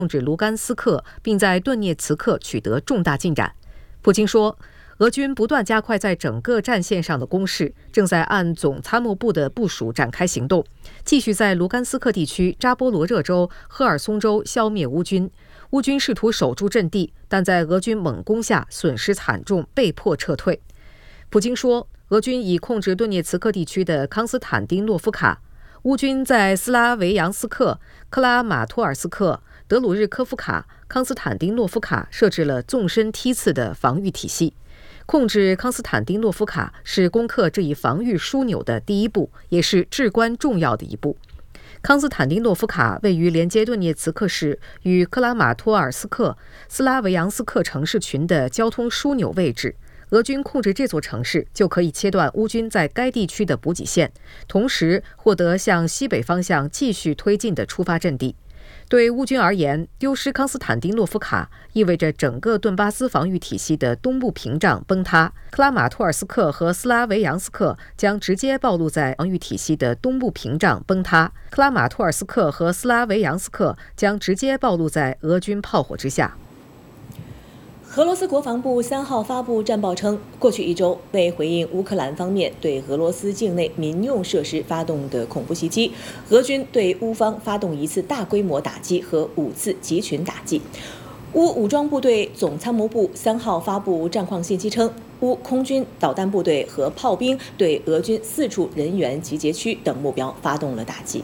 控制卢甘斯克，并在顿涅茨克取得重大进展。普京说，俄军不断加快在整个战线上的攻势，正在按总参谋部的部署展开行动，继续在卢甘斯克地区扎波罗热州、赫尔松州消灭乌军。乌军试图守住阵地，但在俄军猛攻下损失惨重，被迫撤退。普京说，俄军已控制顿涅茨克地区的康斯坦丁诺夫卡，乌军在斯拉维扬斯克、克拉马托尔斯克、德鲁日科夫卡、康斯坦丁诺夫卡设置了纵深梯次的防御体系。控制康斯坦丁诺夫卡是攻克这一防御枢纽的第一步，也是至关重要的一步。康斯坦丁诺夫卡位于连接顿涅茨克市与克拉马托尔斯克、斯拉维扬斯克城市群的交通枢纽位置。俄军控制这座城市，就可以切断乌军在该地区的补给线，同时获得向西北方向继续推进的出发阵地。对乌军而言，丢失康斯坦丁诺夫卡意味着整个顿巴斯防御体系的东部屏障崩塌，克拉马托尔斯克和斯拉维扬斯克将直接暴露在防御体系的东部屏障崩塌，克拉马托尔斯克和斯拉维扬斯克将直接暴露在俄军炮火之下。 俄罗斯国防部3号发布战报称，过去1周，为回应乌克兰方面对俄罗斯境内民用设施发动的恐怖袭击，俄军对乌方发动1次大规模打击和5次集群打击。乌武装部队总参谋部3号发布战况信息称，乌空军导弹部队和炮兵对俄军4处人员集结区等目标发动了打击。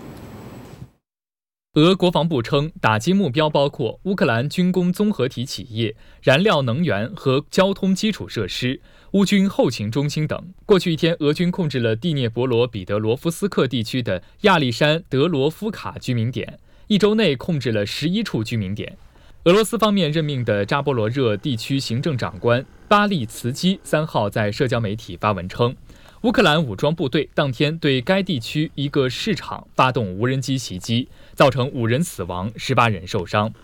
俄国防部称，打击目标包括乌克兰军工综合体企业、燃料能源和交通基础设施、乌军后勤中心等。过去1天，俄军控制了第聂伯罗彼得罗夫斯克地区的亚历山德罗夫卡居民点，1周内控制了11处居民点。俄罗斯方面任命的扎波罗热地区行政长官巴利茨基3号在社交媒体发文称，乌克兰武装部队当天对该地区一个市场发动无人机袭击，造成5人死亡，18人受伤。